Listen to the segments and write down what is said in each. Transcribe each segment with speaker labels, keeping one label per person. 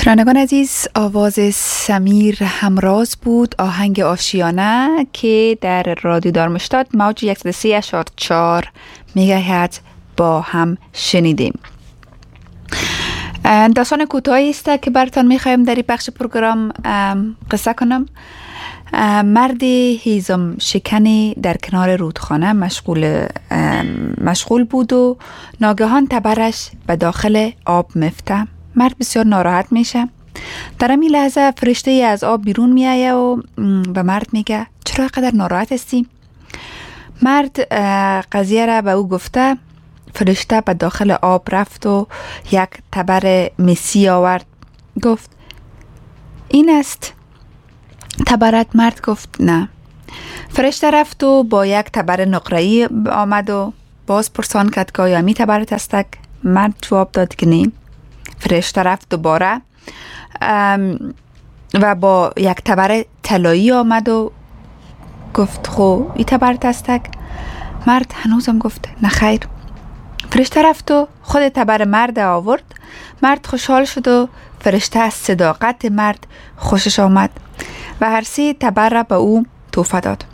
Speaker 1: شنوندگان عزیز، آواز سمیر همراز بود، آهنگ آشیانه که در رادیو دارمشتاد موج 103.4 مگاهرتز با هم شنیدیم. داستان کوتاهی است که براتون میخوایم در این بخش پروگرام قصه کنم. مرد هیزم شکنی در کنار رودخانه مشغول بود و ناگهان تبرش به داخل آب میفته. مرد بسیار ناراحت میشه. در همین لحظه فرشته از آب بیرون میایه و به مرد میگه چرا قدر ناراحت هستی؟ مرد قضیه را به او گفته. فرشته به داخل آب رفت و یک تبر مسی آورد. گفت این است تبرت؟ مرد گفت نه. فرشته رفت و با یک تبر نقره‌ای آمد و باز پرسان کرد که آیا می تبرت استک؟ مرد جواب داد که نه. فرشته رفت دوباره و با یک تبر طلایی آمد و گفت خو این تبرت استک؟ مرد هنوزم گفت نه خیر. فرشته رفت و خود تبر مرد آورد. مرد خوشحال شد و فرشته از صداقت مرد خوشش آمد و هر سه تبر را به او تحفه داد.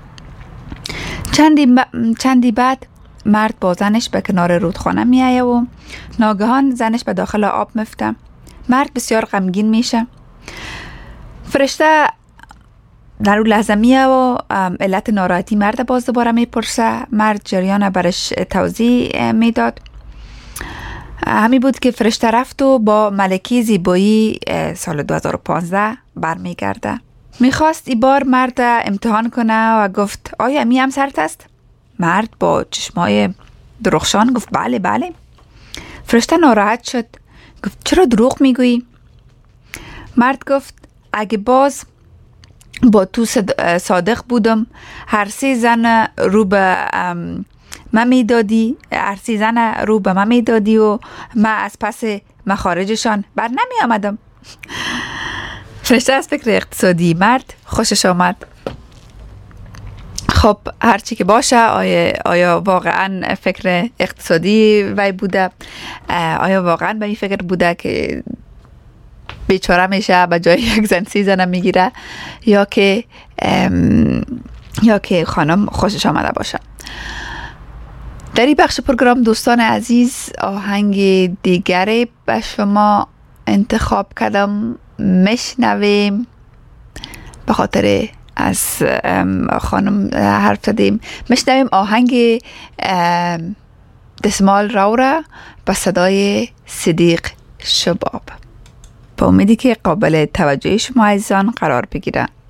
Speaker 1: چندی بعد مرد با زنش به کنار رودخانه می آید و ناگهان زنش به داخل آب میفته. مرد بسیار غمگین میشه. فرشته در اون لحظه میاد و علت ناراحتی مرد باز دوباره میپرسه. مرد جریان برش توضیح میداد. همین بود که فرشته رفت و با ملکه زیبایی سال 2015 برمیگرده. میخواست این بار مرد امتحان کنه و گفت آیا می هم سرت است؟ مرد با چشمای درخشان گفت بله بله. فرشته ناراحت شد. گفت چرا دروغ میگویی؟ مرد گفت اگه باز با تو صادق بودم هر سه زن رو به من میدادی، هر سه زن رو به من میدادی و من از پس مخارجشان بر نمی آمدم. فرشته از فکر اقتصادی مرد خوشش آمد. خب هرچی که باشه، آیا واقعا فکر اقتصادی وی بوده؟ آیا واقعا به این فکر بوده که بیچاره میشه به جای یک زن سی زن میگیره، یا که خانم خوشش آمده باشه؟ در این بخش پروگرام دوستان عزیز آهنگ دیگری به شما انتخاب کردم، میشنویم. به خاطر از خانم حرف زدیم، میشنویم آهنگ دسمال راورا با صدای صدیق شباب. با امیدی که قابل توجه شما عزیزان قرار بگیره.